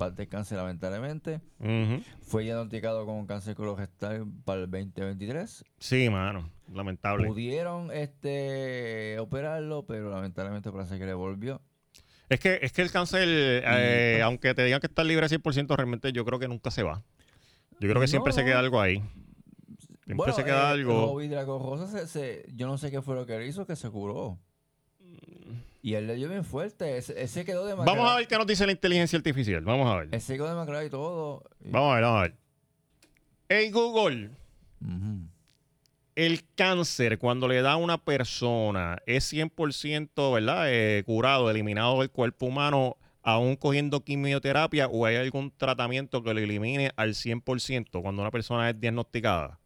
paz descanse lamentablemente. Ujú. Fue diagnosticado con cáncer colorectal para el 2023. Sí, mano. Lamentable. Pudieron operarlo, pero lamentablemente parece que le volvió. Es que el cáncer, pues, aunque te digan que está libre 100%, realmente yo creo que nunca se va. Yo creo que siempre se queda No. algo ahí. Siempre Bueno, se queda algo. Robbie de la Rosa yo no sé qué fue lo que él hizo, que se curó. Y él le dio bien fuerte. Ese quedó demacrado. Vamos a ver qué nos dice la inteligencia artificial. Vamos a ver. Ese quedó demacrado y todo. Vamos a ver, vamos a ver. Hey Google, Ujú. el cáncer cuando le da a una persona es 100%, ¿verdad? Curado, eliminado del cuerpo humano, aún cogiendo quimioterapia, o hay algún tratamiento que lo elimine al 100% cuando una persona es diagnosticada.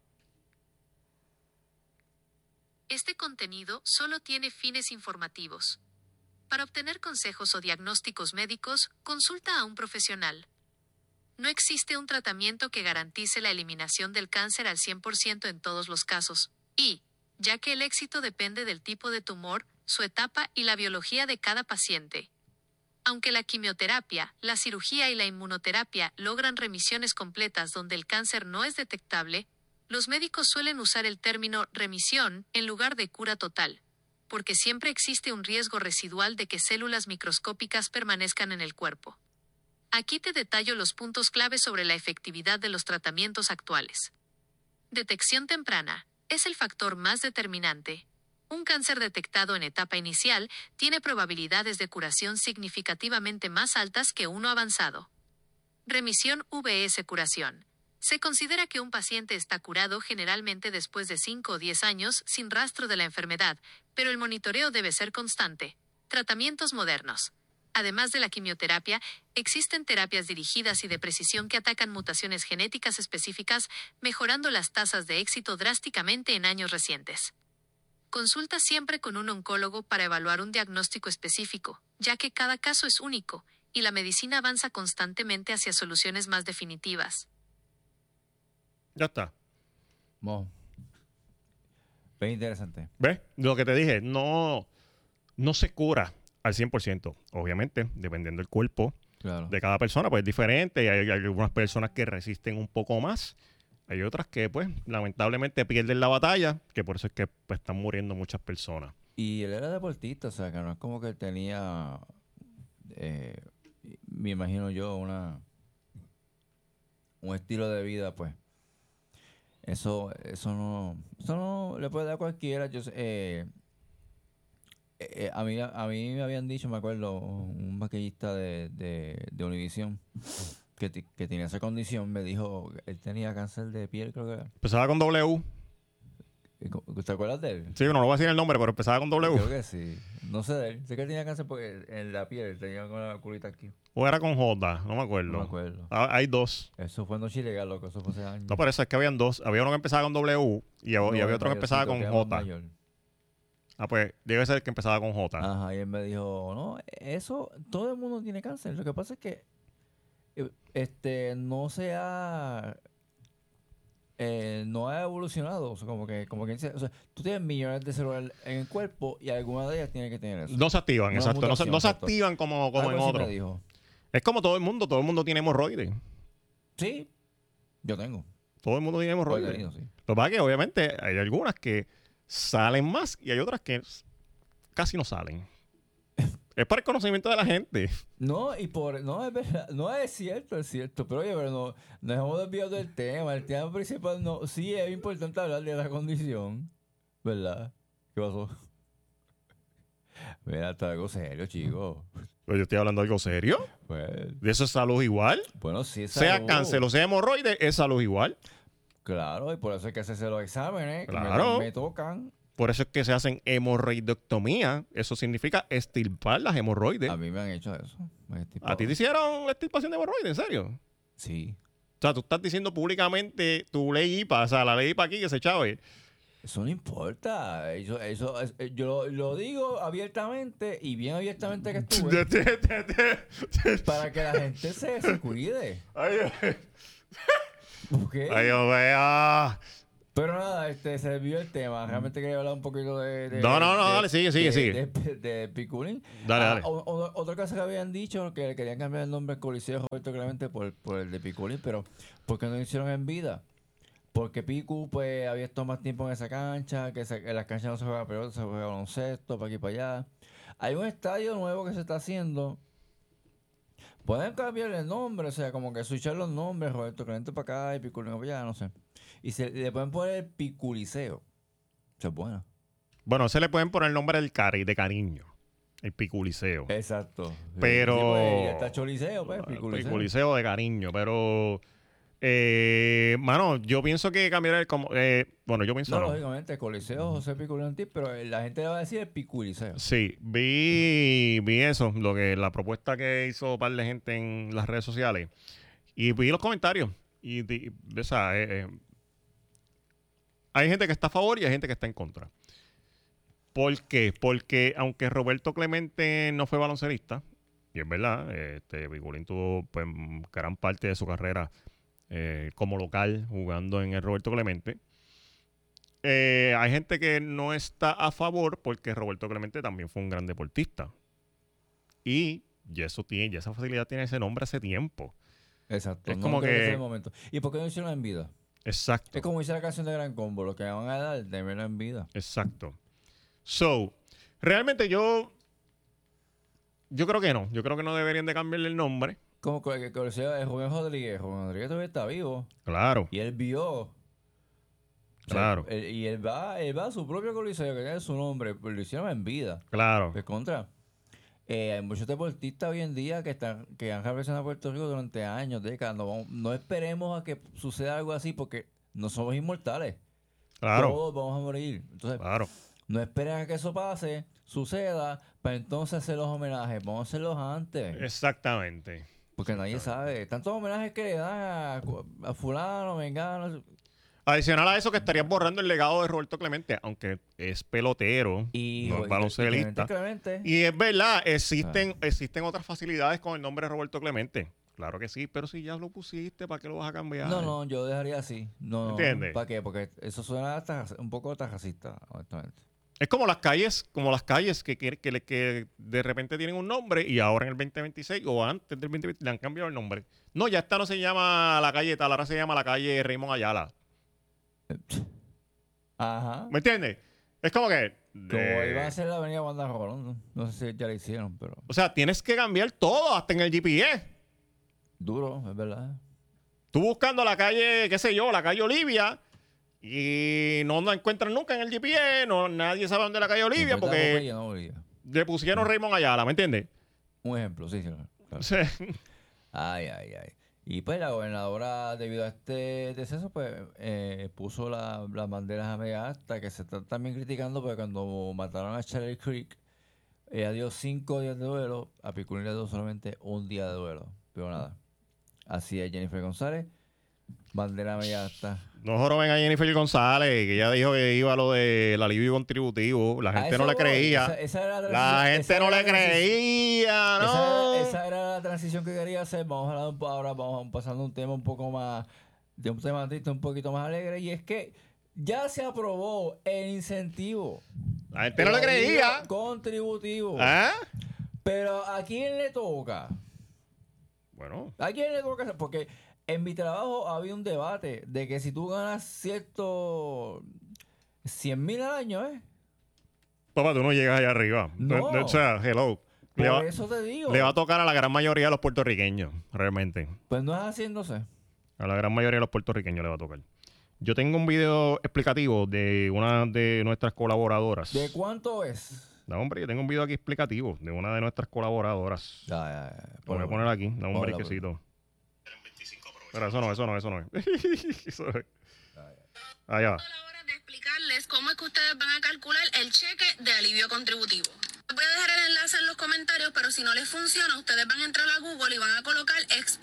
Este contenido solo tiene fines informativos. Para obtener consejos o diagnósticos médicos, consulta a un profesional. No existe un tratamiento que garantice la eliminación del cáncer al 100% en todos los casos, y, ya que el éxito depende del tipo de tumor, su etapa y la biología de cada paciente. Aunque la quimioterapia, la cirugía y la inmunoterapia logran remisiones completas donde el cáncer no es detectable, los médicos suelen usar el término remisión en lugar de cura total, porque siempre existe un riesgo residual de que células microscópicas permanezcan en el cuerpo. Aquí te detallo los puntos clave sobre la efectividad de los tratamientos actuales. Detección temprana es el factor más determinante. Un cáncer detectado en etapa inicial tiene probabilidades de curación significativamente más altas que uno avanzado. Remisión vs curación. Se considera que un paciente está curado generalmente después de 5 o 10 años sin rastro de la enfermedad, pero el monitoreo debe ser constante. Tratamientos modernos. Además de la quimioterapia, existen terapias dirigidas y de precisión que atacan mutaciones genéticas específicas, mejorando las tasas de éxito drásticamente en años recientes. Consulta siempre con un oncólogo para evaluar un diagnóstico específico, ya que cada caso es único, y la medicina avanza constantemente hacia soluciones más definitivas. Ya está. Bueno, bien interesante. ¿Ves? Lo que te dije, no se cura al 100%. Obviamente, dependiendo del cuerpo Claro. de cada persona, pues es diferente. Hay algunas personas que resisten un poco más. Hay otras que, pues, lamentablemente pierden la batalla, que por eso es que pues, están muriendo muchas personas. Y él era deportista, o sea, que no es como que él tenía, me imagino yo, un estilo de vida, pues. Eso no le puede dar a cualquiera. A mí me habían dicho, me acuerdo, un maquillista de Univision que tenía esa condición, me dijo, él tenía cáncer de piel, creo que era. Empezaba con W. ¿Te acuerdas de él? Sí, no voy a decir el nombre, pero empezaba con W. Creo que sí. No sé de él. Sé que él tenía cáncer porque en la piel tenía una curita aquí. O era con J, no me acuerdo. No me acuerdo. Hay dos. Eso fue noche ilegal, loco. Eso fue hace años. No, por eso es que habían dos. Había uno que empezaba con W y había otro que empezaba con J. Ah, pues debe ser el que empezaba con J. Ajá, y él me dijo, no, todo el mundo tiene cáncer. Lo que pasa es que no ha evolucionado. O sea, como que dice, o sea, tú tienes millones de células en el cuerpo y alguna de ellas tiene que tener eso. No se activan, Una exacto. mutación, No se exacto. activan como Algo en así otro. me dijo. Es como todo el mundo tiene hemorroides. Sí, yo tengo. Todo el mundo tiene Lo he hemorroides. tenido, sí. Lo que pasa es que obviamente hay algunas que salen más y hay otras que casi no salen. Es para el conocimiento de la gente. No, no, es verdad, no es cierto, pero oye, pero no, nos hemos desviado del tema, el tema principal no, sí es importante hablar de la condición, ¿verdad? ¿Qué pasó? Mira, está algo serio, chico. Pero yo estoy hablando de algo serio. Pues, De eso es salud igual. bueno, sí es Sea salud. cáncer o sea hemorroide, es salud igual. Claro, y por eso hay que hacerse los exámenes, que Claro. me tocan. Por eso es que se hacen hemorroidectomía. Eso significa extirpar las hemorroides. A mí me han hecho eso. ¿A ti te hicieron la extirpación de hemorroides? ¿En serio? Sí. O sea, tú estás diciendo públicamente tu ley IPA, o sea, la ley IPA aquí que se chave. Eso no importa. Yo lo digo abiertamente y bien abiertamente que estuve para que la gente se cuide. Ay, ¿Por qué? ay, Dios mío. Pero nada, se desvió el tema. Realmente quería hablar un poquito No, dale, sigue. de Piculín. Dale. Otra cosa que habían dicho que querían cambiar el nombre del Coliseo Roberto Clemente por el de Piculín, pero ¿por qué no lo hicieron en vida? Porque Picu pues había estado más tiempo en esa cancha, que en las canchas no se juega pelota, se juega baloncesto, para aquí y para allá. Hay un estadio nuevo que se está haciendo. Pueden cambiarle el nombre, o sea, como que switchar los nombres, Roberto Clemente para acá y Piculín para allá, no sé. Y le pueden poner Piculiceo. Eso es bueno. Bueno, se le pueden poner el nombre de cariño. El Piculiceo. Exacto. Pero... Sí, pues, ya está Choliseo, pues, Piculiceo. Piculiceo de cariño, pero... mano, yo pienso que cambiar el... bueno, yo pienso No, no. lógicamente, Coliseo, José Piculín, pero la gente le va a decir el Piculiceo. Sí, vi eso, la propuesta que hizo un par de gente en las redes sociales. Y vi los comentarios. Y o sea, hay gente que está a favor y hay gente que está en contra. ¿Por qué? Porque aunque Roberto Clemente no fue baloncelista, y es verdad, Piculín tuvo pues, gran parte de su carrera como local jugando en el Roberto Clemente. Hay gente que no está a favor porque Roberto Clemente también fue un gran deportista. Y esa facilidad tiene ese nombre hace tiempo. Exacto. Es no como creo que... sea el momento. ¿Y por qué no hicieron en vida? Exacto. Es como dice la canción de Gran Combo, lo que van a dar, démelo en vida. Exacto. So, realmente yo creo que no. Yo creo que no deberían de cambiarle el nombre. Como que el Coliseo de Rubén Rodríguez. Rubén Rodríguez todavía está vivo. Claro. Y él vio. Claro. O sea, él va a su propio Coliseo, que tiene su nombre, pues lo hicieron en vida. Claro. Pues contra. Hay muchos deportistas hoy en día que han represenado a Puerto Rico durante años, décadas. No esperemos a que suceda algo así porque no somos inmortales. Claro. Todos vamos a morir. Entonces, Claro. no esperen a que eso pase, suceda, para entonces hacer los homenajes. Vamos a hacerlos antes. Exactamente. Porque nadie sabe. Tantos homenajes que le dan a fulano, vengano. Adicional a eso que estarías borrando el legado de Roberto Clemente, aunque es pelotero, no es baloncelista. Y es verdad, existen otras facilidades con el nombre de Roberto Clemente. Claro que sí, pero si ya lo pusiste, ¿para qué lo vas a cambiar? No, yo dejaría así. No, ¿Entiendes? ¿para qué? Porque eso suena hasta un poco racista, honestamente. Es como las calles que de repente tienen un nombre y ahora en el 2026 o antes del 2020 le han cambiado el nombre. No, ya esta no se llama la calle tal, ahora se llama la calle Raymond Ayala. Ajá. ¿Me entiendes? Es como que... Como iban a hacer la avenida Wanda Rolón. No sé si ya la hicieron, pero... O sea, tienes que cambiar todo, hasta en el GPS. Duro, es verdad. Tú buscando la calle, qué sé yo, la calle Olivia, y no la encuentras nunca en el GPS, nadie sabe dónde es la calle Olivia porque le pusieron Raymond Ayala, ¿me entiendes? Un ejemplo, sí. Claro. Sí. Ay. Y pues la gobernadora, debido a este deceso, pues puso las banderas a media asta, que se está también criticando, porque cuando mataron a Charlie Creek, ella dio 5 días de duelo, a Piculín le dio solamente un día de duelo. Pero nada, así es Jennifer González, bandera a media asta. No joroben a Jennifer González, que ella dijo que iba a lo del alivio contributivo. La gente no le creía. Esa era la gente no le creía, ¿no? Esa era la transición que quería hacer. Ahora vamos pasando a un tema un poco más, de un tema triste, un poquito más alegre. Y es que ya se aprobó el incentivo. La gente no le creía. Contributivo. ¿Ah? Pero ¿a quién le toca? Bueno. ¿A quién le toca? Porque en mi trabajo había un debate de que si tú ganas cierto 100,000 al año, Papá, tú no llegas allá arriba. No. O sea, hello. Por eso te digo. Le va a tocar a la gran mayoría de los puertorriqueños, realmente. Pues no es haciéndose. A la gran mayoría de los puertorriqueños le va a tocar. Yo tengo un video explicativo de una de nuestras colaboradoras. ¿De cuánto es? No, hombre, yo tengo un video aquí explicativo de una de nuestras colaboradoras. Ya. Lo voy a poner aquí, da un brequecito. Pero eso no es. Eso no es. Allá va. A la hora de explicarles cómo es que ustedes van a calcular el cheque de alivio contributivo. Voy a dejar el enlace en los comentarios, pero si no les funciona, ustedes van a entrar a Google y van a colocar Expert Tax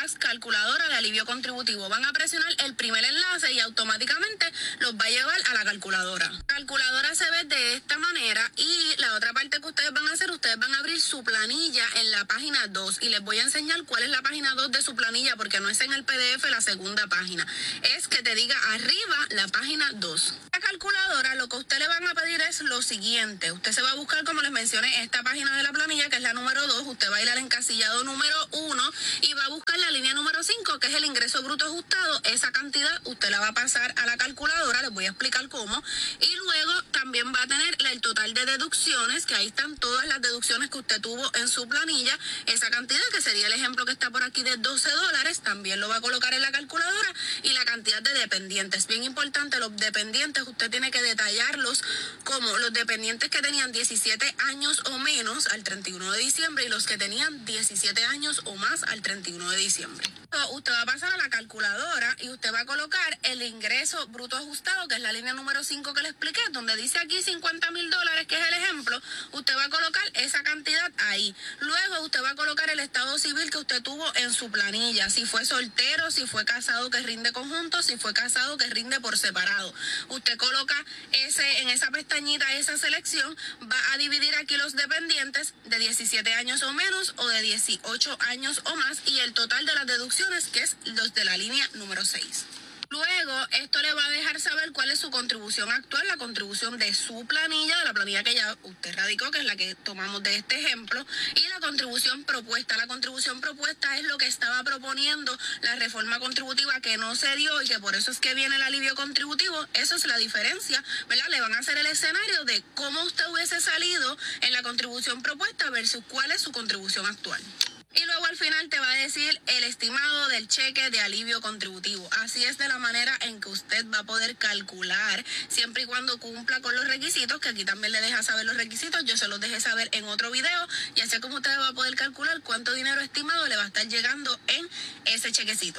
las calculadoras de alivio contributivo. Van a presionar el primer enlace y automáticamente los va a llevar a la calculadora. La calculadora se ve de esta manera y la otra parte que ustedes van a hacer, ustedes van a abrir su planilla en la página 2 y les voy a enseñar cuál es la página 2 de su planilla porque no es en el PDF la segunda página. Es que te diga arriba la página 2. La calculadora lo que usted le van a pedir es lo siguiente. Usted se va a buscar, como les mencioné, esta página de la planilla que es la número 2. Usted va a ir al encasillado número 1 y va a buscar la línea número 5 que es el ingreso bruto ajustado. Esa cantidad usted la va a pasar a la calculadora, les voy a explicar cómo. Y luego también va a tener el total de deducciones, que ahí están todas las deducciones que usted tuvo en su planilla. Esa cantidad, que sería el ejemplo que está por aquí de $12, también lo va a colocar en la calculadora. Y la cantidad de dependientes, bien importante, los dependientes usted tiene que detallarlos como los dependientes que tenían 17 años o menos al 31 de diciembre y los que tenían 17 años o más al 31 de diciembre. Usted va a pasar a la calculadora y usted va a colocar el ingreso bruto ajustado, que es la línea número 5 que le expliqué, donde dice aquí $50,000, que es el ejemplo. Usted va a colocar esa cantidad ahí. Luego usted va a colocar el estado civil que usted tuvo en su planilla. Si fue soltero, si fue casado, que rinde conjunto, si fue casado, que rinde por separado. Usted coloca en esa pestañita, esa selección, va a dividir aquí los dependientes de 17 años o menos o de 18 años o más y el total de las deducciones, que es los de la línea número 6. Luego, esto le va a dejar saber cuál es su contribución actual, la contribución de su planilla, de la planilla que ya usted radicó, que es la que tomamos de este ejemplo, y la contribución propuesta. La contribución propuesta es lo que estaba proponiendo la reforma contributiva que no se dio y que por eso es que viene el alivio contributivo. Eso es la diferencia, ¿verdad? Le van a hacer el escenario de cómo usted hubiese salido en la contribución propuesta versus cuál es su contribución actual. Y luego al final te va a decir el estimado del cheque de alivio contributivo. Así es de la manera en que usted va a poder calcular, siempre y cuando cumpla con los requisitos, que aquí también le deja saber los requisitos. Yo se los dejé saber en otro video. Y así es como usted va a poder calcular cuánto dinero estimado le va a estar llegando en ese chequecito.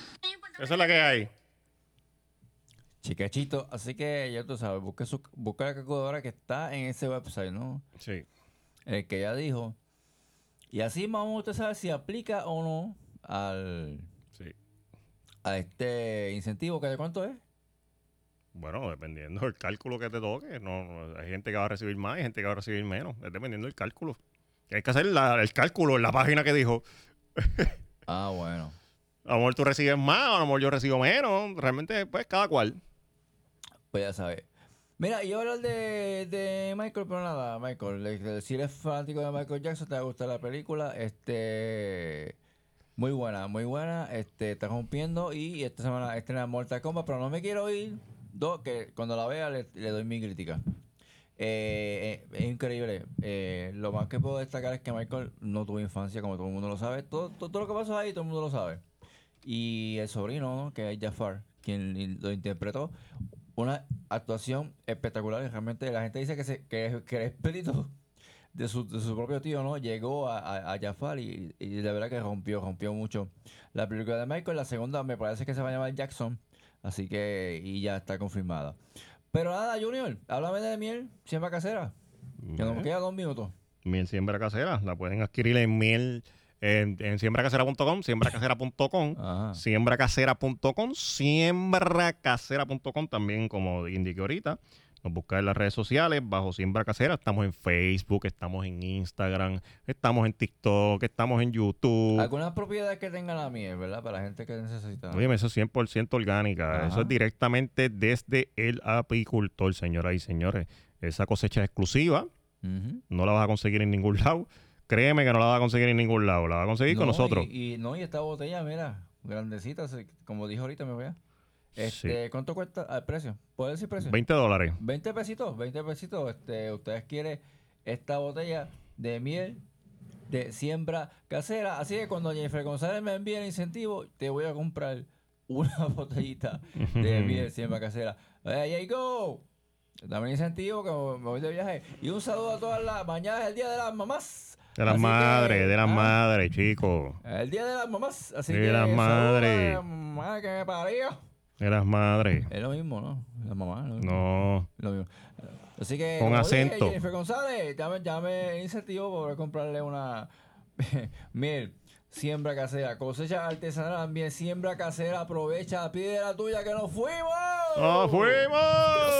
Esa es la que hay. Chiquechito, así que ya tú sabes, busca la calculadora que está en ese website, ¿no? Sí. El que ya dijo. Y así vamos a saber si aplica o no Sí. a este incentivo, que de cuánto es. Bueno, dependiendo del cálculo que te toque. No, hay gente que va a recibir más y gente que va a recibir menos. Es dependiendo del cálculo. Hay que hacer el cálculo en la página que dijo. Ah, bueno. A lo mejor tú recibes más, a lo mejor yo recibo menos. Realmente, pues, cada cual. Pues ya sabes. Mira, yo hablar de Michael, pero nada, Michael, si eres fanático de Michael Jackson, te va a gustar la película, muy buena, está rompiendo y esta semana estrena Mortal Kombat, pero no me quiero ir, que cuando la vea le doy mi crítica. Es increíble, lo más que puedo destacar es que Michael no tuvo infancia, como todo el mundo lo sabe, todo lo que pasó ahí, todo el mundo lo sabe. Y el sobrino, ¿no? Que es Jafar, quien lo interpretó, una actuación espectacular. Realmente la gente dice que el espíritu de su propio tío, ¿no? Llegó a Jafar y de verdad que rompió mucho la película de Michael. La segunda me parece que se va a llamar Jackson, así que y ya está confirmada. Pero nada, Junior, háblame de miel siembra casera, que nos queda 2 minutos. Miel siembra casera. La pueden adquirir en miel... En siembracasera.com, siembracasera.com, siembracasera.com, siembracasera.com también, como indiqué ahorita. Nos buscan en las redes sociales bajo Siembra Casera. Estamos en Facebook, estamos en Instagram, estamos en TikTok, estamos en YouTube. Algunas propiedades que tengan la miel, ¿verdad? Para la gente que necesita. Oye, eso es 100% orgánica. Ajá. Eso es directamente desde el apicultor, señoras y señores. Esa cosecha es exclusiva. No la vas a conseguir en ningún lado. Créeme que no la vas a conseguir en ningún lado. La vas a conseguir con nosotros. Y esta botella, mira, grandecita, como dijo ahorita, me voy a... Sí. ¿Cuánto cuesta el precio? ¿Puedo decir precio? $20. 20 pesitos. Ustedes quieren esta botella de miel de siembra casera. Así que cuando Jennifer González me envíe el incentivo, te voy a comprar una botellita de miel siembra casera. There you go. Dame el incentivo que me voy de viaje. Y un saludo a todas las mañanas del Día de las Mamás. De las madres, chicos. El Día de las Mamás. Así De que las madres. saludo a la mamá que me parió. De las madres. Es lo mismo, ¿no? La mamá. No. Lo mismo. Así que, Con como acento. dije, Jennifer González, llame incentivo por comprarle una miel siembra casera, cosecha artesanal también, siembra casera, aprovecha, pide la tuya que nos fuimos. ¡Nos fuimos!